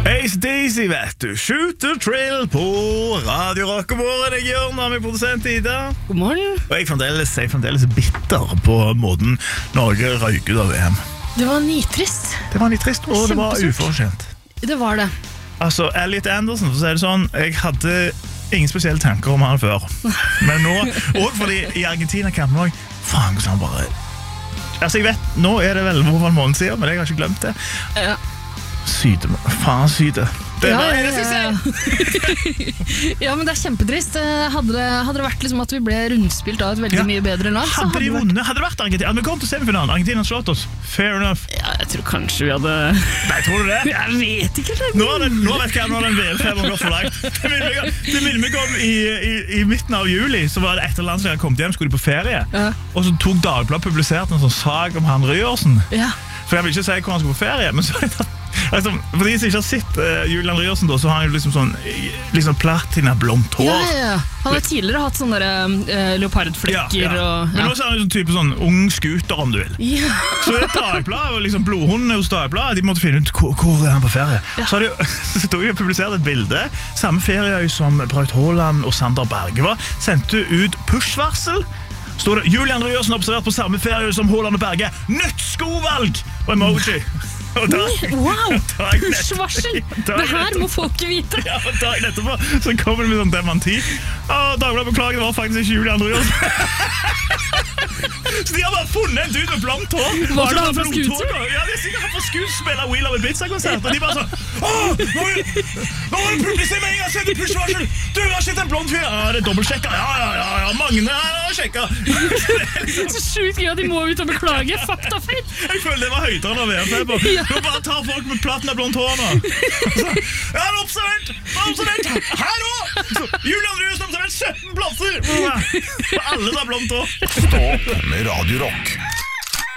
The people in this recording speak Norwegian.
AC/DC, vet du. Shoot the Trill på Radio Rock. God morgen, jeg Jørn, og min produsent Ida. God morgen. Og jeg er fremdeles bitter på måten Norge røyk ut av VM. Det var nitrist. Det var litt trist, og det var ufortjent. Det var det. Altså, Elliot Anderson, for å si det sånn, jeg hadde ingen spesielle tanker om han før. Men nå, og fordi i Argentina-kampen også, faen, hvordan han bare... Altså, jeg vet, nå er det vel over en måned siden, men jeg har ikke glemt det. Ja. Syde, faen syde. Det var det jeg skulle Ja, men det er kjempetrist. Hadde det vært liksom at vi ble rundspilt av et veldig mye bedre lag, så hadde det vært Argentina. Hadde vi kommet til semifinalen, Argentina hadde slått oss. Fair enough. Ja, jeg tror kanskje vi hadde... Nei, tror du det? Jeg vet ikke det. Nå vet jeg nå har den VM-feberen gått for langt. Det minner meg om i midten av juli, så var det etter landet som hadde kommet hjem, skulle de på ferie. Ja. Og så tok Dagbladet publisert en sånn sag om han Ryersen. Ja. For jeg vil ikke si hvor han skulle på ferie, men så altså, for de som ikke har sett Julian Ryersen da, så har han jo liksom platina blondt hår. Ja. Han har tidligere hatt sånne leopardflekker. Men nå er han jo sånn type sånn ung skuter, om du vil. Ja. Så det er Dagbladet, og liksom blodhunden hos Dagbladet, de måtte finne ut hvor er han på ferie. Ja. Så har de publisert et bilde, samme ferie som Braut Haaland og Sander Berge var, sendte ut push-varsel. Står det, Julian Ryersen observert på samme ferie som Haaland og Berge. Nytt skovalg! Og emoji. Wow, push-varsel! Det her må folk vite. Ja, og dagen etterpå så kommer det med sånn demanti. Dagbladet beklager, det var faktisk ikke Julian Ryersen. Så de har bare funnet en dude med blondt hår. Var det han fra Skuter? Ja, de er sikkert han fra Skuter spiller Wheel of a Pizza-konsert. Og de bare sånn, nå må du publisere med en gang, send push-varsel. Du har sett en blond fyr. Ja, det er dobbeltsjekket. Ja, Magne har sjekket. Så sjukt gøy at de må ut og beklage. Faktafeil. Jeg føler det var høytere enn VM-feber. Nå bare tar folk med platina blondt hår nå. Ja, observert. Her nå. Julian Ryersen har observert 17 plasser. Alle har blondt hår. Stå opp med Radio Rock.